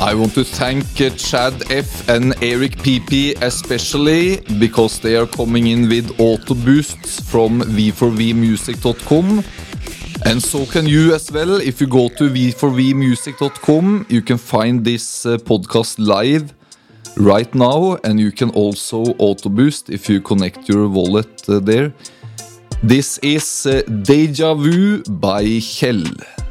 I want to thank Chad F and Eric PP especially because they are coming in with auto boosts from v4vmusic.com. And so can you as well. If you go to v4vmusic.com, you can find this podcast live right now, and you can also auto boost if you connect your wallet there. This is Deja Vu by Kjell.